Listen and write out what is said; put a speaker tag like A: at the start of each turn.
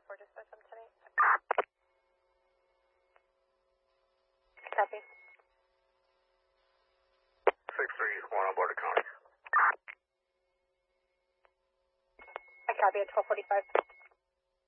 A: 4 dispatch, I'm 10-8. Copy.
B: 631 on board the county.
A: I copy at 12:45.